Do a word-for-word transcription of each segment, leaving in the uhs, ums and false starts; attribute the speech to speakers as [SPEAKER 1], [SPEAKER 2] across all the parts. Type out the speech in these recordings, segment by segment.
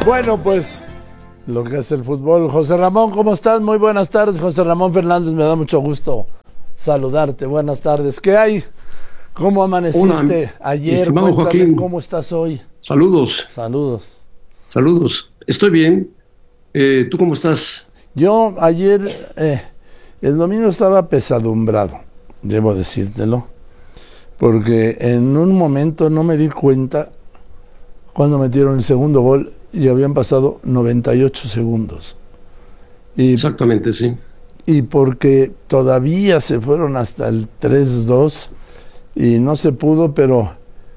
[SPEAKER 1] Bueno, pues lo que es el fútbol. José Ramón, ¿cómo estás? Muy buenas tardes. José Ramón Fernández, me da mucho gusto saludarte. Buenas tardes. ¿Qué hay? ¿Cómo amaneciste
[SPEAKER 2] Hola,
[SPEAKER 1] ayer?
[SPEAKER 2] estimado
[SPEAKER 1] Cuéntame,
[SPEAKER 2] Joaquín.
[SPEAKER 1] ¿cómo estás hoy?
[SPEAKER 2] Saludos,
[SPEAKER 1] Saludos.
[SPEAKER 2] saludos. Estoy bien. Eh, ¿tú cómo estás?
[SPEAKER 1] Yo ayer, eh, el domingo estaba pesadumbrado, debo decírtelo, porque en un momento no me di cuenta cuando metieron el segundo gol y habían pasado noventa y ocho segundos. Y,
[SPEAKER 2] Exactamente, sí.
[SPEAKER 1] y porque todavía se fueron hasta el tres dos y no se pudo, pero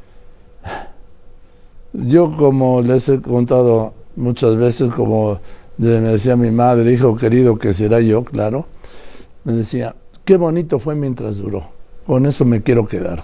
[SPEAKER 1] yo, como les he contado muchas veces, como me decía mi madre, hijo querido, que será yo, claro, me decía, qué bonito fue mientras duró. Con eso me quiero quedar.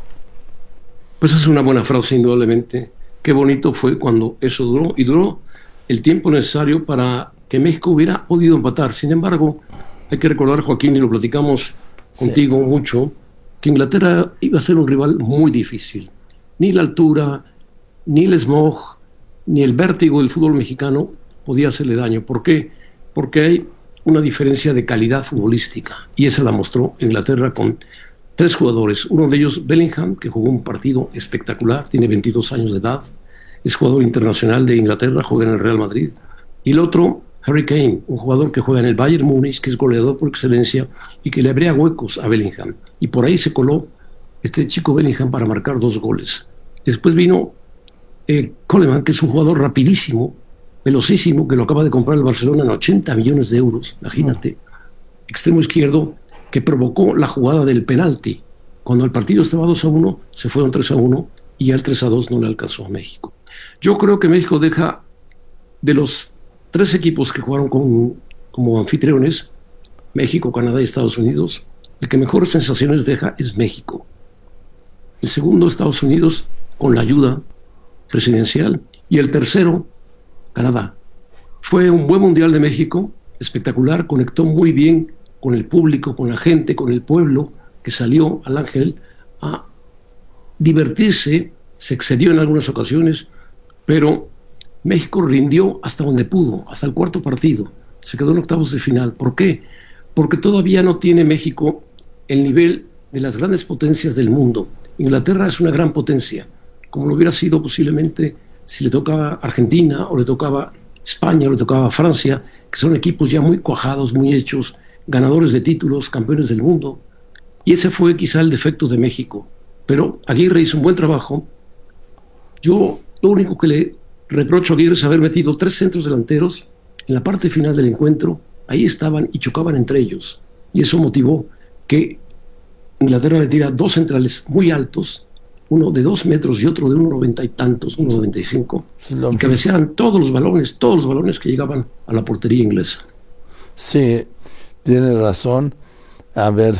[SPEAKER 2] Pues es una buena frase, indudablemente. Qué bonito fue cuando eso duró, y duró el tiempo necesario para que México hubiera podido empatar. Sin embargo, hay que recordar, Joaquín, y lo platicamos contigo
[SPEAKER 1] Sí.
[SPEAKER 2] mucho, que Inglaterra iba a ser un rival muy difícil. Ni la altura, ni el smog, ni el vértigo del fútbol mexicano podía hacerle daño. ¿Por qué? Porque hay una diferencia de calidad futbolística, y esa la mostró Inglaterra con tres jugadores. Uno de ellos, Bellingham, que jugó un partido espectacular, tiene veintidós años de edad, es jugador internacional de Inglaterra, juega en el Real Madrid. Y el otro, Harry Kane, un jugador que juega en el Bayern Múnich, que es goleador por excelencia y que le abría huecos a Bellingham. Y por ahí se coló este chico Bellingham para marcar dos goles. Después vino eh, Coleman, que es un jugador rapidísimo, velocísimo, que lo acaba de comprar el Barcelona en ochenta millones de euros, imagínate. Mm. Extremo izquierdo, que provocó la jugada del penalti. Cuando el partido estaba dos a uno, se fueron tres a uno y ya el tres a dos no le alcanzó a México. Yo creo que México deja, de los tres equipos que jugaron con, como anfitriones, México, Canadá y Estados Unidos, el que mejores sensaciones deja es México. El segundo, Estados Unidos, con la ayuda presidencial, y el tercero, Canadá. Fue un buen mundial de México, espectacular, conectó muy bien con el público, con la gente, con el pueblo, que salió al Ángel a divertirse, se excedió en algunas ocasiones, pero México rindió hasta donde pudo, hasta el cuarto partido, se quedó en octavos de final. ¿Por qué? Porque todavía no tiene México el nivel de las grandes potencias del mundo. Inglaterra es una gran potencia, como lo hubiera sido posiblemente si le tocaba Argentina, o le tocaba España, o le tocaba Francia, que son equipos ya muy cuajados, muy hechos, ganadores de títulos, campeones del mundo. Y ese fue quizá el defecto de México. Pero Aguirre hizo un buen trabajo. Yo lo único que le reprocho a Aguirre es haber metido tres centros delanteros en la parte final del encuentro. Ahí estaban y chocaban entre ellos. Y eso motivó que Inglaterra le tira dos centrales muy altos, uno de dos metros y otro de uno noventa y tantos, uno noventa y cinco, y cabecearan todos los balones, todos los balones que llegaban a la portería inglesa.
[SPEAKER 1] Sí, tiene razón. A ver,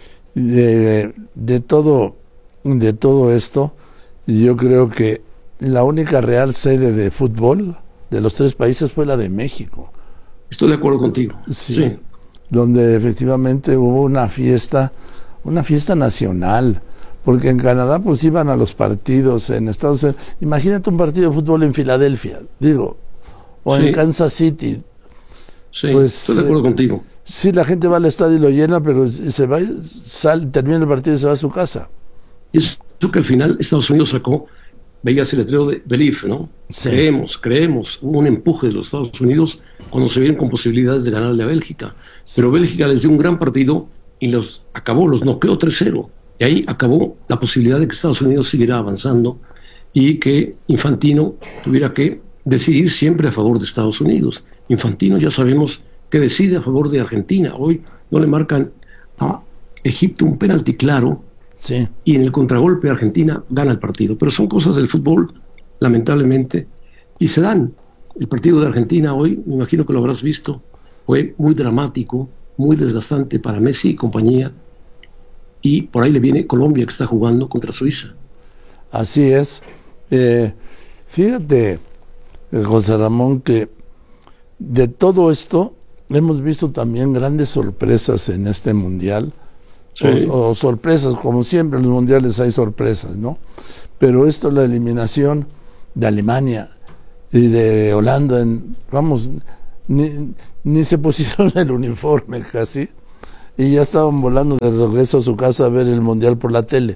[SPEAKER 1] de, de todo, de todo esto, yo creo que la única real sede de fútbol de los tres países fue la de México.
[SPEAKER 2] Estoy de acuerdo contigo.
[SPEAKER 1] Sí,
[SPEAKER 2] sí.
[SPEAKER 1] Donde efectivamente hubo una fiesta, una fiesta nacional, porque en Canadá pues iban a los partidos, en Estados Unidos. Imagínate un partido de fútbol en Filadelfia, digo, o sí. en Kansas City.
[SPEAKER 2] Sí,
[SPEAKER 1] pues,
[SPEAKER 2] estoy de acuerdo eh, contigo.
[SPEAKER 1] Sí, la gente va al estadio y lo llena, pero se va, sale, termina el partido y se va a su casa.
[SPEAKER 2] Y eso que al final Estados Unidos sacó, veías el letrero de Believe, ¿no? Sí. Creemos, creemos. Hubo un empuje de los Estados Unidos cuando se vieron con posibilidades de ganarle a Bélgica. Sí. Pero Bélgica les dio un gran partido y los acabó, los noqueó tres cero. Y ahí acabó la posibilidad de que Estados Unidos siguiera avanzando y que Infantino tuviera que decidir siempre a favor de Estados Unidos. Infantino ya sabemos que decide a favor de Argentina. Hoy no le marcan a Egipto un penalti claro,
[SPEAKER 1] sí.
[SPEAKER 2] y en el contragolpe Argentina gana el partido. Pero son cosas del fútbol, lamentablemente, y se dan. El partido de Argentina hoy, me imagino que lo habrás visto, fue muy dramático, muy desgastante para Messi y compañía, y por ahí le viene Colombia, que está jugando contra Suiza.
[SPEAKER 1] Así es. Eh, fíjate, José Ramón, que de todo esto hemos visto también grandes sorpresas en este mundial. Sí. O, o sorpresas, como siempre en los mundiales hay sorpresas, ¿no? Pero esto, la eliminación de Alemania y de Holanda, en, vamos, ni, ni se pusieron el uniforme casi, y ya estaban volando de regreso a su casa a ver el Mundial por la tele.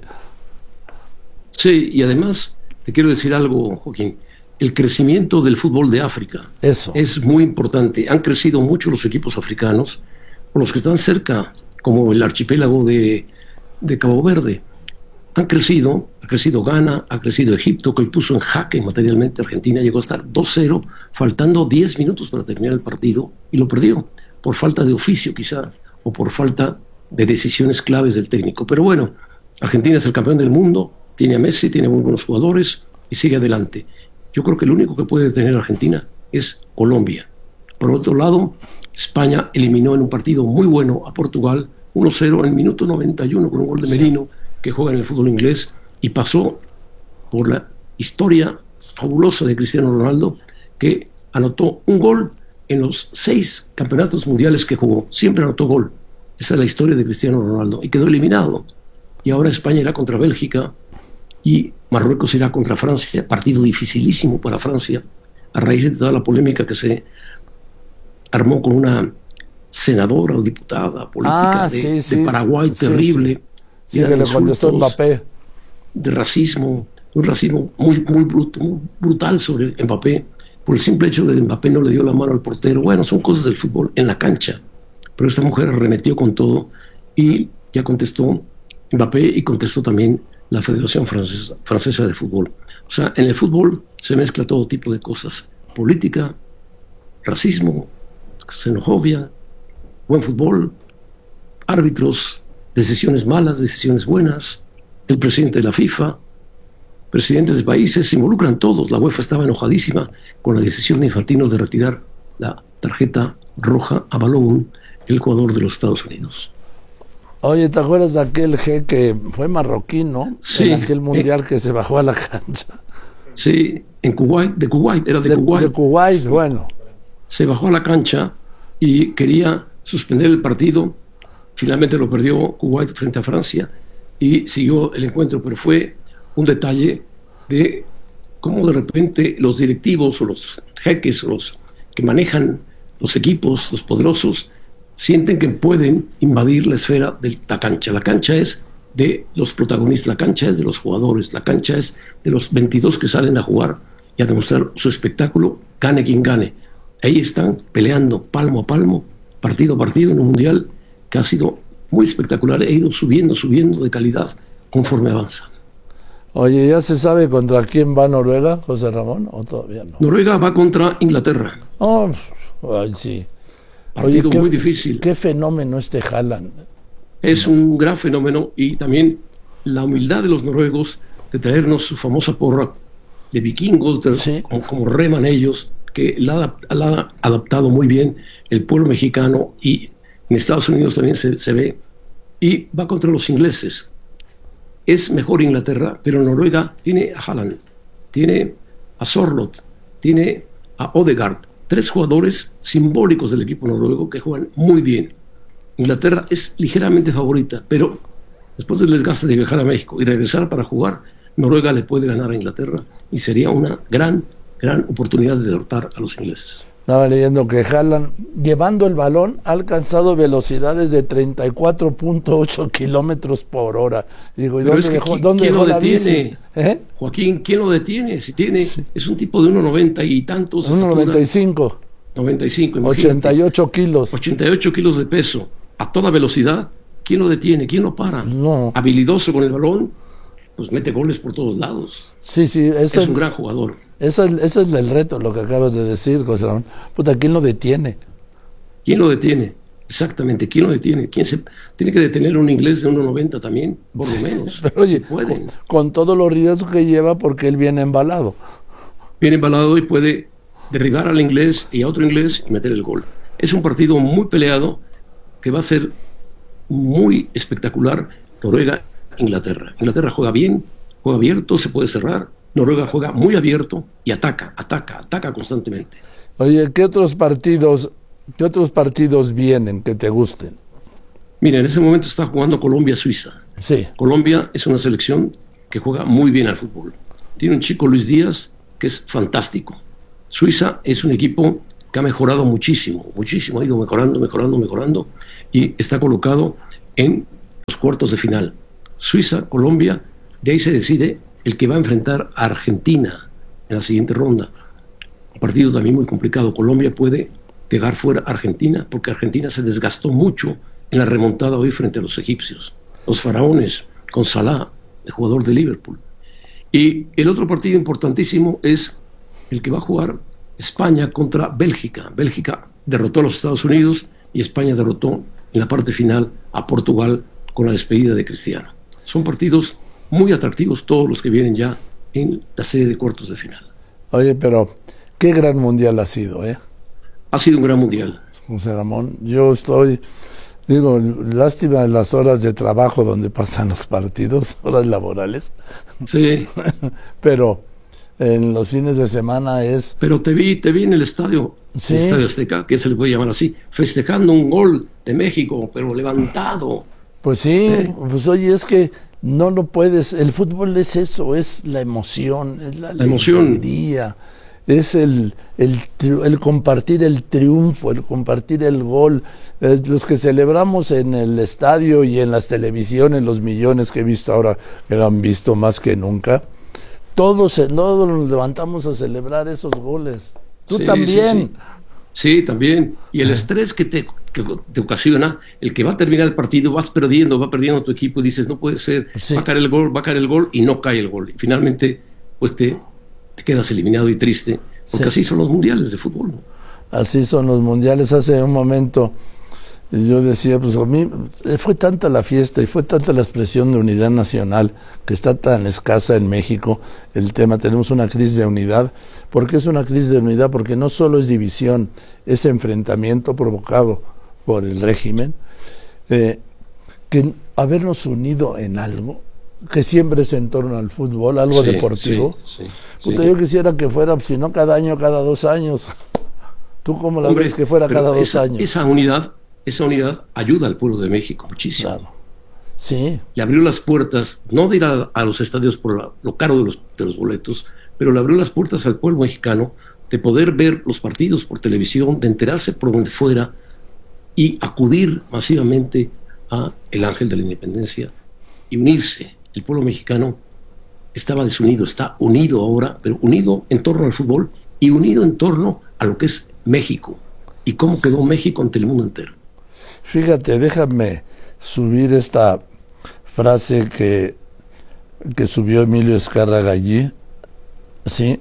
[SPEAKER 2] Sí, y además te quiero decir algo, Joaquín, el crecimiento del fútbol de África
[SPEAKER 1] Eso.
[SPEAKER 2] es muy importante. Han crecido mucho los equipos africanos, o los que están cerca, como el archipiélago de, de Cabo Verde. Han crecido, ha crecido Ghana, ha crecido Egipto, que hoy puso en jaque materialmente Argentina, llegó a estar dos cero, faltando diez minutos para terminar el partido, y lo perdió, por falta de oficio quizá, o por falta de decisiones claves del técnico. Pero bueno, Argentina es el campeón del mundo, tiene a Messi, tiene muy buenos jugadores, y sigue adelante. Yo creo que el único que puede detener a Argentina es Colombia. Por otro lado, España eliminó en un partido muy bueno a Portugal, uno cero en el minuto noventa y uno con un gol de Merino, que juega en el fútbol inglés, y pasó por la historia fabulosa de Cristiano Ronaldo, que anotó un gol en los seis campeonatos mundiales que jugó. Siempre anotó gol. Esa es la historia de Cristiano Ronaldo, y quedó eliminado. Y ahora España irá contra Bélgica y Marruecos irá contra Francia, partido dificilísimo para Francia, a raíz de toda la polémica que se armó con una senadora o diputada política
[SPEAKER 1] ah,
[SPEAKER 2] de,
[SPEAKER 1] sí, sí.
[SPEAKER 2] de Paraguay,
[SPEAKER 1] sí,
[SPEAKER 2] terrible.
[SPEAKER 1] Sí, sí que le contestó Mbappé.
[SPEAKER 2] De racismo, un racismo muy, muy, bruto, muy brutal sobre Mbappé, por el simple hecho de que Mbappé no le dio la mano al portero. Bueno, son cosas del fútbol en la cancha, pero esta mujer arremetió con todo y ya contestó Mbappé y contestó también la Federación Francesa, Francesa de Fútbol. O sea, en el fútbol se mezcla todo tipo de cosas: política, racismo, xenofobia, buen fútbol, árbitros, decisiones malas, decisiones buenas, el presidente de la FIFA, presidentes de países, se involucran todos. La UEFA estaba enojadísima con la decisión de Infantino de retirar la tarjeta roja a Balón, el jugador de los Estados Unidos.
[SPEAKER 1] Oye, ¿te acuerdas de aquel G que fue marroquí, no?
[SPEAKER 2] Sí.
[SPEAKER 1] En aquel mundial eh, que se bajó a la cancha.
[SPEAKER 2] Sí, en Kuwait, de Kuwait, era de,
[SPEAKER 1] de
[SPEAKER 2] Kuwait.
[SPEAKER 1] De Kuwait, sí. Bueno.
[SPEAKER 2] Se bajó a la cancha y quería suspender el partido. Finalmente lo perdió Kuwait frente a Francia y siguió el encuentro, pero fue un detalle de cómo de repente los directivos o los jeques o los que manejan los equipos, los poderosos, sienten que pueden invadir la esfera de la cancha. La cancha es de los protagonistas, la cancha es de los jugadores, la cancha es de los veintidós que salen a jugar y a demostrar su espectáculo, gane quien gane. Ahí están peleando palmo a palmo, partido a partido en un mundial que ha sido muy espectacular, ha ido subiendo, subiendo de calidad conforme avanza.
[SPEAKER 1] Oye, ¿ya se sabe contra quién va Noruega, José Ramón, o todavía no?
[SPEAKER 2] Noruega va contra Inglaterra.
[SPEAKER 1] Oh, ay, sí.
[SPEAKER 2] Partido
[SPEAKER 1] Oye, qué,
[SPEAKER 2] muy difícil.
[SPEAKER 1] Qué fenómeno este Haaland.
[SPEAKER 2] Es un gran fenómeno, y también la humildad de los noruegos de traernos su famosa porra de vikingos, de,
[SPEAKER 1] sí.
[SPEAKER 2] como, como reman ellos, que la, la ha adaptado muy bien el pueblo mexicano, y en Estados Unidos también se, se ve, y va contra los ingleses. Es mejor Inglaterra, pero Noruega tiene a Haaland, tiene a Sorloth, tiene a Odegaard, tres jugadores simbólicos del equipo noruego que juegan muy bien. Inglaterra es ligeramente favorita, pero después del desgaste de viajar a México y regresar para jugar, Noruega le puede ganar a Inglaterra y sería una gran, gran oportunidad de derrotar a los ingleses.
[SPEAKER 1] Estaba leyendo que Haaland, llevando el balón, ha alcanzado velocidades de treinta y cuatro punto ocho kilómetros por hora. Digo, ¿y
[SPEAKER 2] Pero
[SPEAKER 1] dónde
[SPEAKER 2] es que
[SPEAKER 1] dejó,
[SPEAKER 2] ¿quién,
[SPEAKER 1] ¿dónde
[SPEAKER 2] ¿quién
[SPEAKER 1] dejó
[SPEAKER 2] lo
[SPEAKER 1] la
[SPEAKER 2] detiene?
[SPEAKER 1] ¿Eh?
[SPEAKER 2] Joaquín, ¿quién lo detiene? Si tiene, sí. Es un tipo de uno noventa y tantos.
[SPEAKER 1] uno noventa y cinco.
[SPEAKER 2] noventa y cinco,
[SPEAKER 1] ochenta y ocho kilos.
[SPEAKER 2] ochenta y ocho kilos de peso, a toda velocidad. ¿Quién lo detiene? ¿Quién lo para?
[SPEAKER 1] No.
[SPEAKER 2] Habilidoso con el balón, pues mete goles por todos lados.
[SPEAKER 1] Sí, sí.
[SPEAKER 2] Es el, un gran jugador.
[SPEAKER 1] Ese es, ese es el reto, lo que acabas de decir, José Ramón. Puta, ¿quién lo detiene?
[SPEAKER 2] ¿Quién lo detiene? Exactamente, ¿quién lo detiene? ¿Quién se tiene que detener a un inglés de uno noventa también? Por lo menos.
[SPEAKER 1] Pero oye,
[SPEAKER 2] si pueden.
[SPEAKER 1] Con, con todos los riesgos que lleva, porque él viene embalado.
[SPEAKER 2] Viene embalado y puede derribar al inglés y a otro inglés y meter el gol. Es un partido muy peleado que va a ser muy espectacular. Noruega, Inglaterra. Inglaterra juega bien, juega abierto, se puede cerrar. Noruega juega muy abierto y ataca, ataca, ataca constantemente.
[SPEAKER 1] Oye, ¿qué otros partidos, qué otros partidos vienen que te gusten?
[SPEAKER 2] Mira, en ese momento está jugando Colombia-Suiza.
[SPEAKER 1] Sí.
[SPEAKER 2] Colombia es una selección que juega muy bien al fútbol. Tiene un chico, Luis Díaz, que es fantástico. Suiza es un equipo que ha mejorado muchísimo, muchísimo, ha ido mejorando, mejorando, mejorando, y está colocado en los cuartos de final. Suiza, Colombia, de ahí se decide el que va a enfrentar a Argentina en la siguiente ronda. Un partido también muy complicado. Colombia puede dejar fuera a Argentina, porque Argentina se desgastó mucho en la remontada hoy frente a los egipcios. Los faraones, con Salah, el jugador de Liverpool. Y el otro partido importantísimo es el que va a jugar España contra Bélgica. Bélgica derrotó a los Estados Unidos y España derrotó en la parte final a Portugal con la despedida de Cristiano. Son partidos muy atractivos todos los que vienen ya en la serie de cuartos de final.
[SPEAKER 1] Oye, pero qué gran mundial ha sido, ¿eh?
[SPEAKER 2] Ha sido un gran mundial.
[SPEAKER 1] José Ramón, yo estoy, digo, lástima de las horas de trabajo donde pasan los partidos, horas laborales.
[SPEAKER 2] Sí.
[SPEAKER 1] Pero en los fines de semana es...
[SPEAKER 2] Pero te vi, te vi en el estadio,
[SPEAKER 1] sí.
[SPEAKER 2] En el Estadio Azteca, que se le puede llamar así, festejando un gol de México, pero levantado.
[SPEAKER 1] Pues sí, ¿Eh? pues oye, es que no lo puedes, el fútbol es eso, es la emoción, es la,
[SPEAKER 2] la emoción.
[SPEAKER 1] alegría, es el, el, el compartir el triunfo, el compartir el gol. Es los que celebramos en el estadio y en las televisiones, los millones que he visto ahora, que lo han visto más que nunca, todos, todos nos levantamos a celebrar esos goles. Tú
[SPEAKER 2] sí,
[SPEAKER 1] también.
[SPEAKER 2] Sí, sí. sí, también. Y el estrés que te, que te ocasiona, el que va a terminar el partido, vas perdiendo, va perdiendo tu equipo y dices, no puede ser, sí. va a caer el gol, va a caer el gol, y no cae el gol. Y finalmente, pues te, te quedas eliminado y triste, porque sí. así son los mundiales de fútbol, ¿no?
[SPEAKER 1] Así son los mundiales. Hace un momento yo decía, pues a mí fue tanta la fiesta y fue tanta la expresión de unidad nacional que está tan escasa en México el tema. Tenemos una crisis de unidad. ¿Por qué es una crisis de unidad? Porque no solo es división, es enfrentamiento provocado por el régimen, eh, que habernos unido en algo que siempre es en torno al fútbol, algo
[SPEAKER 2] sí,
[SPEAKER 1] deportivo.
[SPEAKER 2] Sí, sí,
[SPEAKER 1] Puta,
[SPEAKER 2] sí.
[SPEAKER 1] Yo quisiera que fuera, si no cada año, cada dos años. ¿Tú cómo la
[SPEAKER 2] Hombre,
[SPEAKER 1] ves que fuera cada dos
[SPEAKER 2] esa,
[SPEAKER 1] años?
[SPEAKER 2] Esa unidad, esa unidad ayuda al pueblo de México muchísimo.
[SPEAKER 1] Claro. Sí.
[SPEAKER 2] Le abrió las puertas, no de ir a, a los estadios por la, lo caro de los, de los boletos, pero le abrió las puertas al pueblo mexicano de poder ver los partidos por televisión, de enterarse por donde fuera y acudir masivamente a el Ángel de la Independencia y unirse. El pueblo mexicano estaba desunido, está unido ahora, pero unido en torno al fútbol y unido en torno a lo que es México y cómo quedó México ante el mundo entero.
[SPEAKER 1] Fíjate, déjame subir esta frase que, que subió Emilio Azcárraga allí, ¿sí?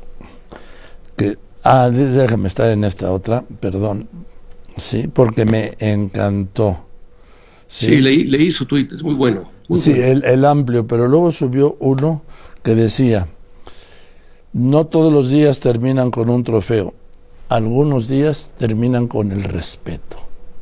[SPEAKER 1] Que, ah, déjame estar en esta otra, perdón, sí, porque me encantó.
[SPEAKER 2] Sí, sí leí, leí su tuit, es muy bueno. Muy
[SPEAKER 1] sí,
[SPEAKER 2] bueno.
[SPEAKER 1] El, el amplio, pero luego subió uno que decía, no todos los días terminan con un trofeo, algunos días terminan con el respeto.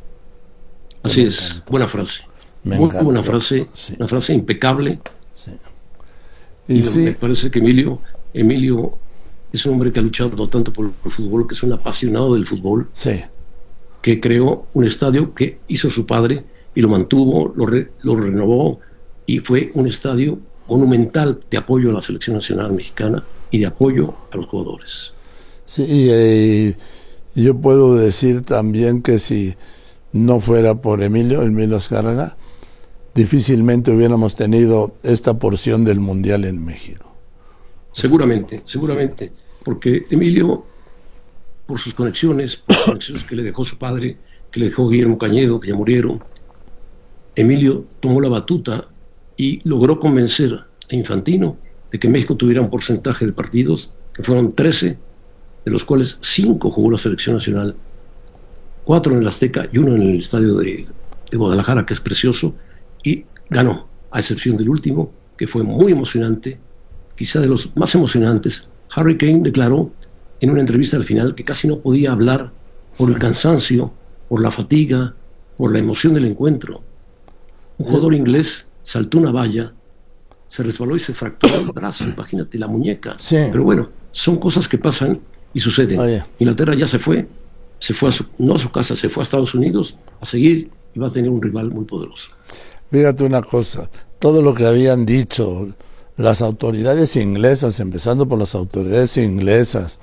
[SPEAKER 2] Así me es, encantó. Buena frase.
[SPEAKER 1] Me
[SPEAKER 2] Muy
[SPEAKER 1] encantó.
[SPEAKER 2] buena frase,
[SPEAKER 1] sí.
[SPEAKER 2] Una frase impecable.
[SPEAKER 1] Sí.
[SPEAKER 2] Y,
[SPEAKER 1] y
[SPEAKER 2] me,
[SPEAKER 1] sí.
[SPEAKER 2] me parece que Emilio, Emilio es un hombre que ha luchado tanto por el fútbol, que es un apasionado del fútbol,
[SPEAKER 1] sí.
[SPEAKER 2] que creó un estadio que hizo su padre y lo mantuvo, lo, re, lo renovó, y fue un estadio monumental de apoyo a la selección nacional mexicana y de apoyo a los jugadores.
[SPEAKER 1] Sí, y eh, yo puedo decir también que si no fuera por Emilio, Emilio Azcárraga, difícilmente hubiéramos tenido esta porción del Mundial en México.
[SPEAKER 2] Seguramente, seguramente, sí. Porque Emilio, por sus conexiones, por las conexiones que le dejó su padre, que le dejó Guillermo Cañedo, que ya murieron, Emilio tomó la batuta y logró convencer a Infantino de que México tuviera un porcentaje de partidos, que fueron trece, de los cuales cinco jugó la selección nacional, cuatro en el Azteca y uno en el estadio de, de Guadalajara, que es precioso, y ganó, a excepción del último, que fue muy emocionante, quizá de los más emocionantes. Harry Kane declaró en una entrevista al final que casi no podía hablar por el cansancio, por la fatiga, por la emoción del encuentro. Un jugador inglés saltó una valla, se resbaló y se fracturó el brazo, imagínate, la muñeca.
[SPEAKER 1] Sí.
[SPEAKER 2] Pero bueno, son cosas que pasan y suceden.
[SPEAKER 1] Oye.
[SPEAKER 2] Inglaterra ya se fue, se fue a su, no a su casa, se fue a Estados Unidos a seguir y va a tener un rival muy poderoso.
[SPEAKER 1] Fíjate una cosa, todo lo que habían dicho las autoridades inglesas, empezando por las autoridades inglesas,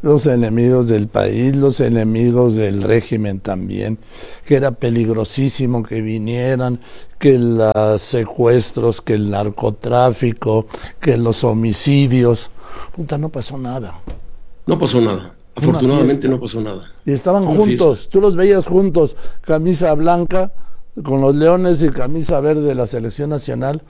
[SPEAKER 1] los enemigos del país, los enemigos del régimen también, que era peligrosísimo que vinieran, que los secuestros, que el narcotráfico, que los homicidios. Puta, no pasó nada.
[SPEAKER 2] No pasó nada. Afortunadamente no pasó nada.
[SPEAKER 1] Y estaban
[SPEAKER 2] Una
[SPEAKER 1] juntos,
[SPEAKER 2] fiesta.
[SPEAKER 1] tú los veías juntos, camisa blanca con los Leones y camisa verde de la selección nacional,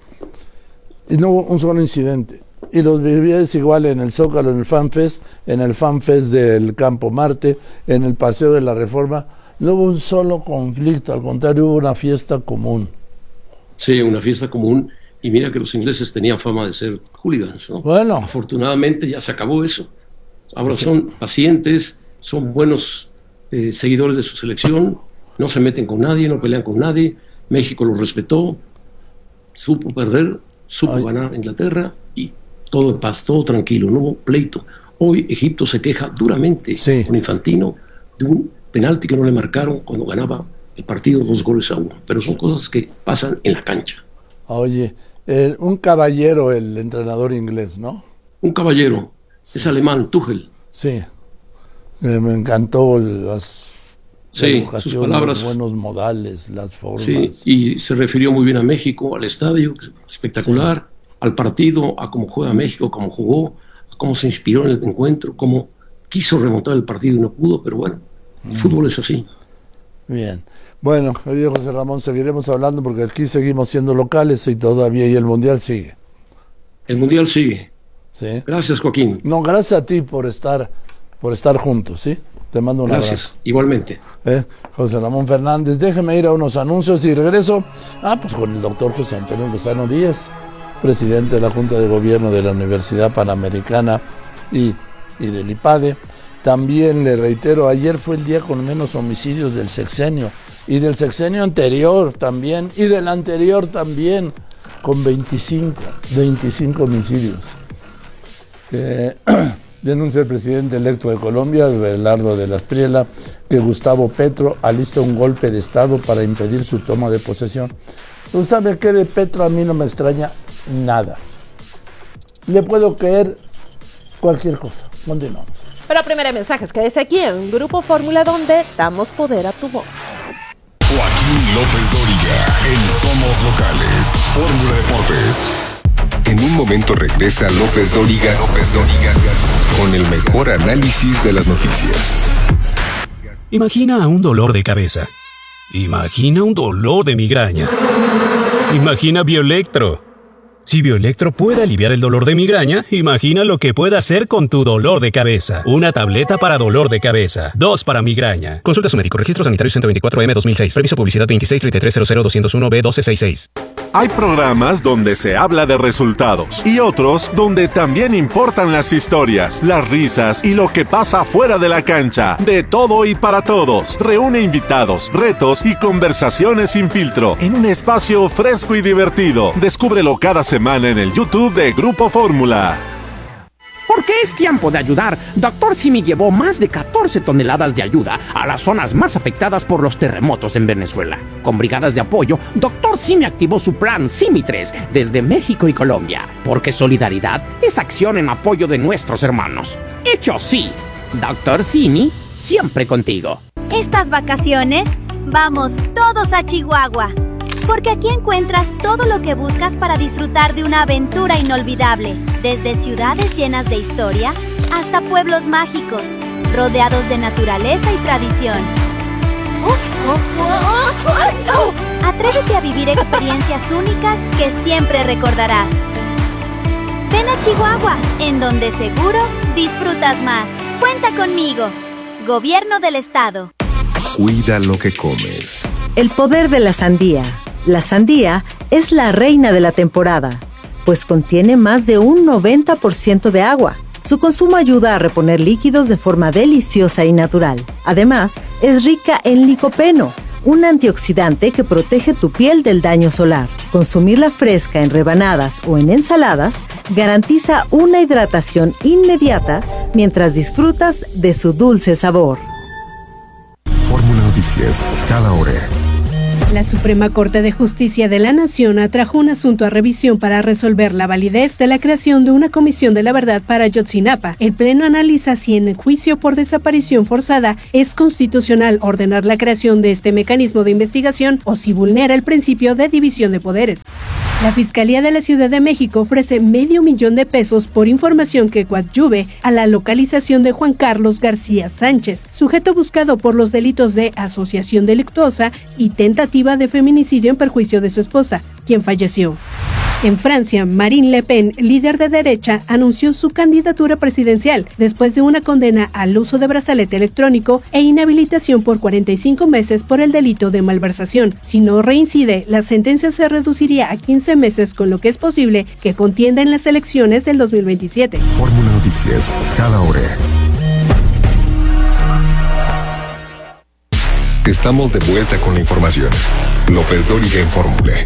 [SPEAKER 1] y no hubo un solo incidente. Y los vivías igual en el Zócalo, en el FanFest, en el FanFest del Campo Marte, en el Paseo de la Reforma. No hubo un solo conflicto, al contrario, hubo una fiesta común.
[SPEAKER 2] Sí, una fiesta común. Y mira que los ingleses tenían fama de ser hooligans, ¿no?
[SPEAKER 1] Bueno.
[SPEAKER 2] Afortunadamente ya se acabó eso. Ahora son pacientes, son buenos eh, seguidores de su selección, no se meten con nadie, no pelean con nadie. México los respetó, supo perder, supo
[SPEAKER 1] Ay.
[SPEAKER 2] ganar a Inglaterra y todo en paz, todo tranquilo, no hubo pleito. Hoy Egipto se queja duramente
[SPEAKER 1] Sí.
[SPEAKER 2] con Infantino de un penalti que no le marcaron cuando ganaba el partido dos goles a uno. Pero son cosas que pasan en la cancha.
[SPEAKER 1] Oye, el- un caballero, el entrenador inglés, ¿no?
[SPEAKER 2] Un caballero, sí. Es alemán, Tuchel.
[SPEAKER 1] Sí. Eh, me encantó las...
[SPEAKER 2] Sí,
[SPEAKER 1] la educación,
[SPEAKER 2] sus palabras,
[SPEAKER 1] los buenos modales, las formas.
[SPEAKER 2] Sí, y se refirió muy bien a México, al estadio, espectacular, sí. Al partido, a cómo juega México, cómo jugó, a cómo se inspiró en el encuentro, cómo quiso remontar el partido y no pudo, pero bueno, el mm. fútbol es así.
[SPEAKER 1] Bien. Bueno, querido José Ramón, seguiremos hablando porque aquí seguimos siendo locales y todavía, y el Mundial sigue.
[SPEAKER 2] El Mundial sigue.
[SPEAKER 1] Sí.
[SPEAKER 2] Gracias, Joaquín.
[SPEAKER 1] No, gracias a ti por estar, por estar juntos, ¿sí? Te mando un
[SPEAKER 2] Gracias,
[SPEAKER 1] abrazo.
[SPEAKER 2] Igualmente.
[SPEAKER 1] ¿Eh? José Ramón Fernández, déjeme ir a unos anuncios y regreso. Ah, pues con el doctor José Antonio Lozano Díaz, presidente de la Junta de Gobierno de la Universidad Panamericana y, y del IPADE. También le reitero, ayer fue el día con menos homicidios del sexenio, y del sexenio anterior también, y del anterior también, con veinticinco, veinticinco homicidios. Eh, Denuncia el presidente electo de Colombia, Belardo de la Espriella, que Gustavo Petro alista un golpe de Estado para impedir su toma de posesión. ¿Tú sabes qué de Petro? A mí no me extraña nada. Le puedo creer cualquier cosa. Continuamos.
[SPEAKER 3] Pero primero hay mensajes. Quédese aquí en Grupo Fórmula, donde damos poder a tu voz.
[SPEAKER 4] Joaquín López Dóriga, en Somos Locales, Fórmula Deportes. En un momento regresa López Dóriga, López Dóriga, con el mejor análisis de las noticias.
[SPEAKER 5] Imagina un dolor de cabeza. Imagina un dolor de migraña. Imagina Bioelectro. Si Bioelectro puede aliviar el dolor de migraña, imagina lo que puede hacer con tu dolor de cabeza. Una tableta para dolor de cabeza. Dos para migraña. Consulta a su médico. Registro sanitario ciento veinticuatro M dos mil seis. Previso publicidad veintiséis treinta y tres cero cero doscientos uno B doce sesenta y seis.
[SPEAKER 6] Hay programas donde se habla de resultados y otros donde también importan las historias, las risas y lo que pasa fuera de la cancha. De todo y para todos. Reúne invitados, retos y conversaciones sin filtro en un espacio fresco y divertido. Descúbrelo cada semana en el YouTube de Grupo Fórmula.
[SPEAKER 7] Porque es tiempo de ayudar. Doctor Simi llevó más de catorce toneladas de ayuda a las zonas más afectadas por los terremotos en Venezuela. Con brigadas de apoyo, Doctor Simi activó su plan Simi tres desde México y Colombia. Porque solidaridad es acción en apoyo de nuestros hermanos. Hecho sí. Doctor Simi, siempre contigo.
[SPEAKER 8] Estas vacaciones, vamos todos a Chihuahua. Porque aquí encuentras todo lo que buscas para disfrutar de una aventura inolvidable. Desde ciudades llenas de historia hasta pueblos mágicos, rodeados de naturaleza y tradición. Atrévete a vivir experiencias únicas que siempre recordarás. Ven a Chihuahua, en donde seguro disfrutas más. Cuenta conmigo. Gobierno del Estado.
[SPEAKER 4] Cuida lo que comes.
[SPEAKER 9] El poder de la sandía. La sandía es la reina de la temporada, pues contiene más de un noventa por ciento de agua. Su consumo ayuda a reponer líquidos de forma deliciosa y natural. Además, es rica en licopeno, un antioxidante que protege tu piel del daño solar. Consumirla fresca en rebanadas o en ensaladas garantiza una hidratación inmediata mientras disfrutas de su dulce sabor.
[SPEAKER 4] Fórmula Noticias, cada hora.
[SPEAKER 10] La Suprema Corte de Justicia de la Nación atrajo un asunto a revisión para resolver la validez de la creación de una comisión de la verdad para Ayotzinapa. El Pleno analiza si en el juicio por desaparición forzada es constitucional ordenar la creación de este mecanismo de investigación o si vulnera el principio de división de poderes. La Fiscalía de la Ciudad de México ofrece medio millón de pesos por información que coadyuve a la localización de Juan Carlos García Sánchez, sujeto buscado por los delitos de asociación delictuosa y tentativa de feminicidio en perjuicio de su esposa, quien falleció. En Francia, Marine Le Pen, líder de derecha, anunció su candidatura presidencial después de una condena al uso de brazalete electrónico e inhabilitación por cuarenta y cinco meses por el delito de malversación. Si no reincide, la sentencia se reduciría a quince meses, con lo que es posible que contienda en las elecciones del dos mil veintisiete.
[SPEAKER 4] Fórmula Noticias, cada hora. Estamos de vuelta con la información. López Dóriga en Fórmula.